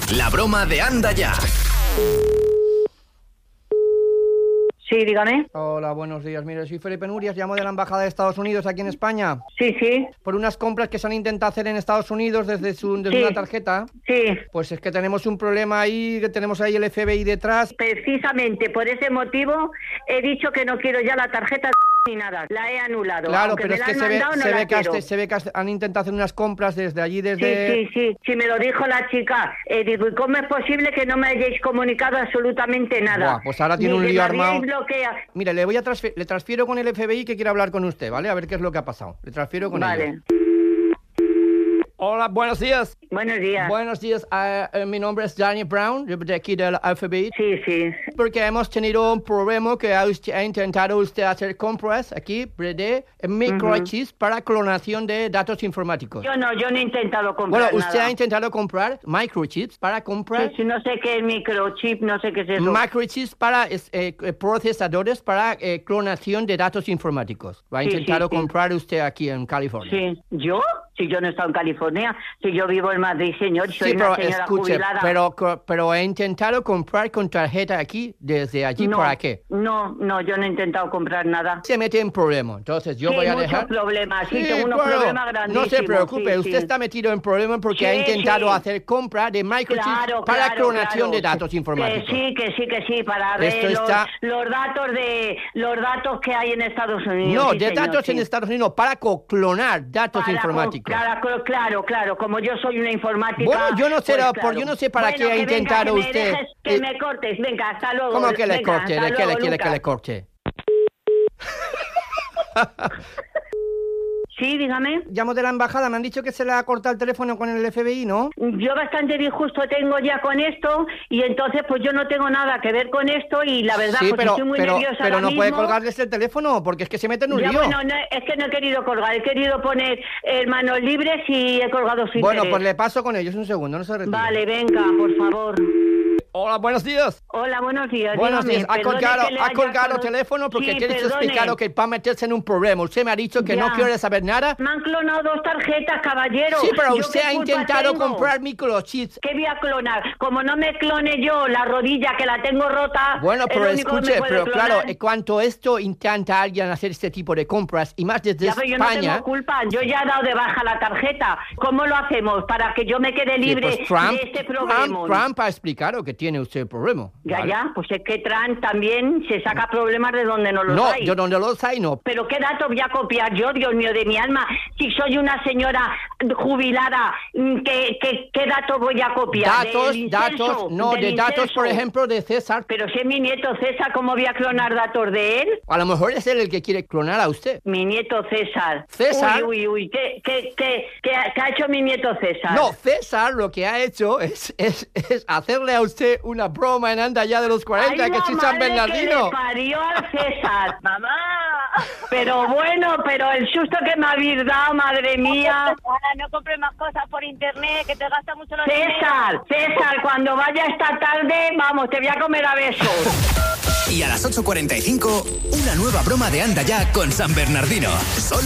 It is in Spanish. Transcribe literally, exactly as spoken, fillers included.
La broma de Anda Ya. Sí, dígame. Hola, buenos días. Mire, soy Felipe Nurias, llamo de la Embajada de Estados Unidos aquí en España. Sí, sí. Por unas compras que se han intentado hacer en Estados Unidos desde, su, desde Sí. una tarjeta. Sí. Pues es que tenemos un problema ahí, que tenemos ahí el F B I detrás. Precisamente por ese motivo he dicho que no quiero ya la tarjeta ni nada. La he anulado. Claro, Aunque pero me es la que han se ve, mandado, no se, la ve que quiero. has- se ve que has- han intentado hacer unas compras desde allí, desde... Sí, sí, sí. Sí, me lo dijo la chica. Eh, digo, ¿y cómo es posible que no me hayáis comunicado absolutamente nada? Buah, pues ahora tiene Ni un que lío me habíais armado. bloqueado. Mire, le voy a transfer- le transfiero con el F B I que quiere hablar con usted, ¿vale? A ver qué es lo que ha pasado. Le transfiero con Vale. ellos. Hola, buenos días. Buenos días. Buenos días, ah, eh, mi nombre es Danny Brown, yo de aquí del F B I. Sí, sí. Porque hemos tenido un problema que ha, usted- ha intentado usted hacer compras aquí de microchips para clonación de datos informáticos. Yo no, yo no he intentado Bueno, comprar usted nada. ha intentado comprar microchips para comprar Sí, sí, no sé qué es microchip, no sé qué es eso. microchips para es- eh, eh, procesadores para eh, clonación de datos informáticos. Lo ha Sí, intentado sí, sí. comprar usted aquí en California. Sí, ¿yo? Si yo no he estado en California, si yo vivo en Madrid, señor, soy Sí, una pero señora escuche, jubilada. pero, co- pero he intentado comprar con tarjeta aquí, desde allí, no, ¿para qué? No, no, yo no he intentado comprar nada. Se mete en problema, entonces yo Sí, voy a muchos dejar... problemas, sí, tengo unos claro, problemas no grandísimos. se preocupe, sí, usted sí. está metido en problema porque ha Sí, intentado sí. hacer compra de microchips Claro, para claro, clonación claro. de datos informáticos. Que sí, que sí, que sí, para ver Esto los, está- los datos de los datos que hay en Estados Unidos. No, sí, de señor, datos sí. en Estados Unidos, para co- clonar datos Para informáticos. con- claro, claro, claro, como yo soy una informática. Bueno, yo no sé, pues, por- claro. yo no sé para Bueno, qué ha que venga, intentado que me usted- dejes, que eh, me cortes, venga, hasta luego. ¿Cómo que le venga, corte? hasta ¿De qué le luego, quiere que Lucas. le corte? Sí, dígame. Llamo de la embajada, me han dicho que se le ha cortado el teléfono con el F B I, ¿no? Yo bastante disgusto tengo ya con esto y entonces pues yo no tengo nada que ver con esto y la verdad Sí, pues pero, estoy muy pero, nerviosa pero ahora no puede mismo. colgarles el teléfono porque es que se mete en un Ya, lío. bueno, no, es que no he querido colgar, he querido poner eh, manos libres y he colgado sin Bueno, querer. pues le paso con ellos un segundo, no se retire. Vale, venga, por favor. Hola, buenos días. Hola, buenos días. Buenos dígame, días. Ha perdone colgado, que le ha haya colgado col- teléfono porque Sí, tienes que perdone. explicar que para meterse en un problema. Usted me ha dicho que no Ya. quiere saber nada. Me han clonado dos tarjetas, caballero. Sí, pero ¿Yo usted qué ha culpa intentado tengo? comprar microchips. ¿Qué voy a clonar? Como no me clone yo la rodilla que la tengo rota. Bueno, es pero lo único que me escuche, puede pero clonar. claro, en cuanto esto intenta alguien hacer este tipo de compras, y más desde Ya, pero yo no España... tengo culpa, yo ya he dado de baja la tarjeta. ¿Cómo lo hacemos para que yo me quede Sí, libre pues Trump, de este Trump, problema? Trump ha explicado que tiene usted el problema. Ya, ¿vale? ya, pues es que Trump también se saca problemas de donde no los No, hay. yo donde los hay no. Pero ¿qué datos voy a copiar yo, Dios mío, de mi alma? Si soy una señora jubilada, ¿qué, qué, qué datos voy a copiar? Datos, ¿Del datos, incenso? no, ¿Del de datos, incenso? por ejemplo, de César. Pero si es mi nieto César, ¿cómo voy a clonar datos de él? A lo mejor es él el que quiere clonar a usted. Mi nieto César. César. Uy, uy, uy, ¿qué, qué, qué, qué, ha, qué ha hecho mi nieto César? No, César lo que ha hecho es, es, es hacerle a usted una broma en Anda Ya de los cuarenta, Ay, que la soy San madre Bernardino. que le parió al César. ¡Mamá! Pero bueno, pero el susto que me habéis dado, madre mía. Ahora no compres más cosas por internet, que te gasta mucho los César, César, cuando vaya esta tarde, vamos, te voy a comer a besos. Y a las ocho cuarenta y cinco, una nueva broma de Anda Ya con San Bernardino. Solo